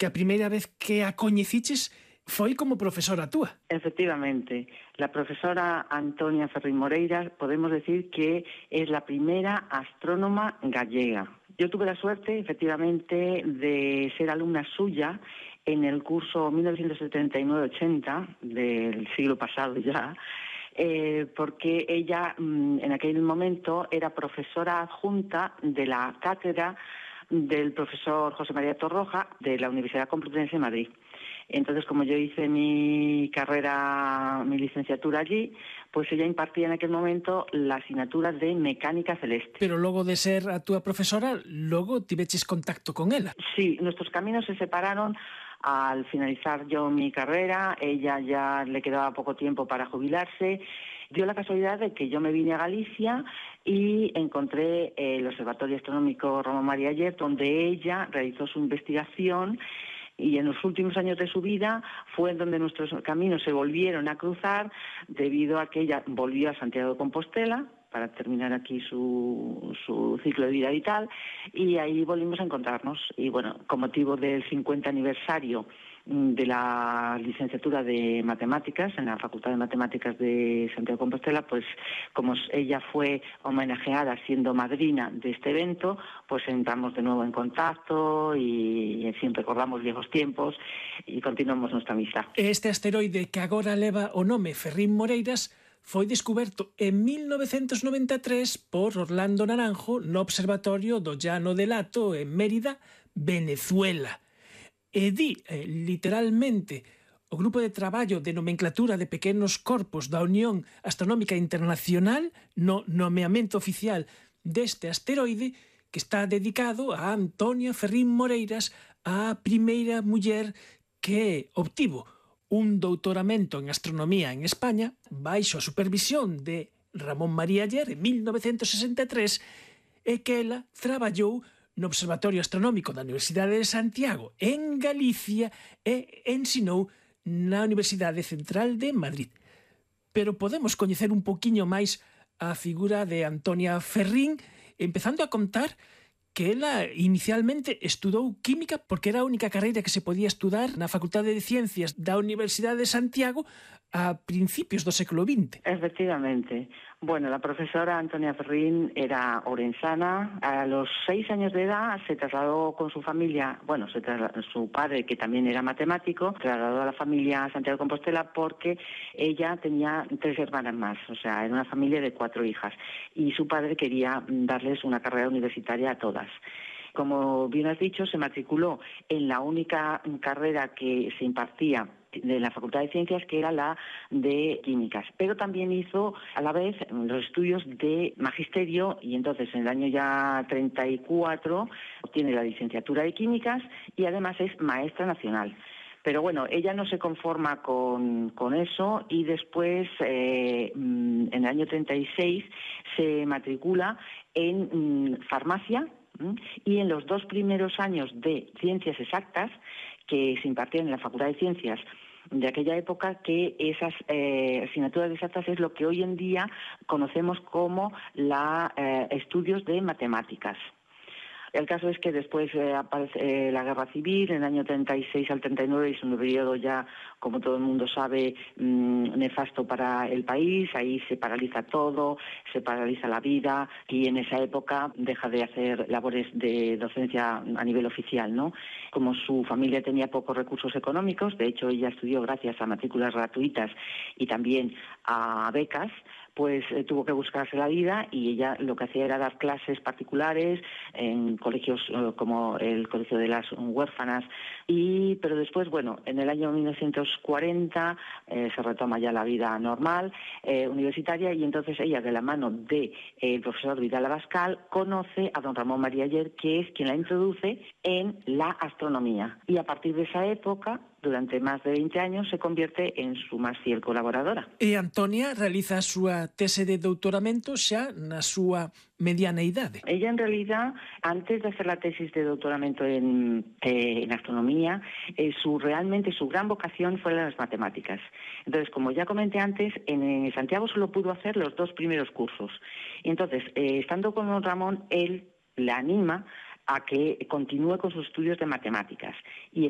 que a primeira vez que a coñeciches foi como profesora túa. Efectivamente, la profesora Antonia Ferrín Moreiras podemos decir que es la primera astrónoma gallega. Yo tuve la suerte, efectivamente, de ser alumna suya en el curso 1979-80 del siglo pasado ya, porque ella en aquel momento era profesora adjunta de la cátedra del profesor José María Torroja de la Universidad Complutense de Madrid. Entonces, como yo hice mi carrera, mi licenciatura allí, pues ella impartía en aquel momento la asignatura de Mecánica Celeste. Pero logo de ser a túa profesora, logo tiveches contacto con ela. Sí, nuestros caminos se separaron al finalizar yo mi carrera. Ella ya le quedaba poco tiempo para jubilarse. Dio la casualidad de que yo me vine a Galicia y encontré el Observatorio Astronómico Ramón María Aller, donde ella realizó su investigación, y en los últimos años de su vida fue donde nuestros caminos se volvieron a cruzar, debido a que ella volvió a Santiago de Compostela para terminar aquí su ciclo de vida vital, y ahí volvimos a encontrarnos. Y bueno, con motivo del 50 aniversario de la licenciatura de Matemáticas en la Facultad de Matemáticas de Santiago de Compostela, pues como ella fue homenajeada siendo madrina de este evento, pues entramos de nuevo en contacto y en fin, recordamos viejos tiempos y continuamos nuestra amistad. Este asteroide que agora leva o nome Ferrín Moreiras foi descuberto en 1993 por Orlando Naranjo no Observatorio do Llano de Lato en Mérida, Venezuela. E di, literalmente, o Grupo de Traballo de Nomenclatura de Pequenos Corpos da Unión Astronómica Internacional no nomeamento oficial deste asteroide, que está dedicado a Antonia Ferrín Moreiras, a primeira muller que obtivo un doutoramento en astronomía en España baixo a supervisión de Ramón María Aller en 1963, e que ela traballou no Observatorio Astronómico da Universidade de Santiago en Galicia e ensinou na Universidade Central de Madrid. Pero podemos coñecer un poquinho máis a figura de Antonia Ferrín, empezando a contar que ela inicialmente estudou química porque era a única carreira que se podía estudar na Facultade de Ciencias da Universidade de Santiago a principios do século XX. Efectivamente. Bueno, la profesora Antonia Ferrín era orensana. A los 6 años de edad se trasladó con su familia, su padre, que también era matemático, trasladó a la familia a Santiago de Compostela porque ella tenía 3 hermanas más, o sea, era una familia de 4 hijas, y su padre quería darles una carrera universitaria a todas. Como bien has dicho, se matriculó en la única carrera que se impartía de la Facultad de Ciencias, que era la de Químicas, pero también hizo a la vez los estudios de Magisterio, y entonces en el año ya 34 obtiene la licenciatura de Químicas y además es maestra nacional. Pero bueno, ella no se conforma con eso, y después, en el año 36, se matricula en farmacia, y en los 2 primeros años de Ciencias Exactas, que se impartían en la Facultad de Ciencias de aquella época, que esas asignaturas exactas es lo que hoy en día conocemos como estudios de matemáticas. El caso es que después aparece la Guerra Civil en el año 36 al 39, y es un periodo ya, como todo el mundo sabe, nefasto para el país. Ahí se paraliza todo, se paraliza la vida, y en esa época deja de hacer labores de docencia a nivel oficial, ¿no? Como su familia tenía pocos recursos económicos, de hecho ella estudió gracias a matrículas gratuitas y también a becas, pues tuvo que buscarse la vida, y ella lo que hacía era dar clases particulares en colegios como el Colegio de las Huérfanas, pero después, bueno, en el año 1940 se retoma ya la vida normal universitaria, y entonces ella, de la mano del profesor Vidal Abascal, conoce a don Ramón María Aller, que es quien la introduce en la astronomía, y a partir de esa época, durante máis de 20 años, se convierte en su máis fiel colaboradora. E Antonia realiza a súa tese de doutoramento xa na súa mediana idade. Ella, en realidad, antes de hacer la tesis de doutoramento en astronomía, realmente su gran vocación fue las matemáticas. Entonces, como ya comenté antes, en Santiago solo pudo hacer los 2 primeros cursos. Y entonces, estando con don Ramón, él la anima a que continúe con sus estudios de matemáticas. Y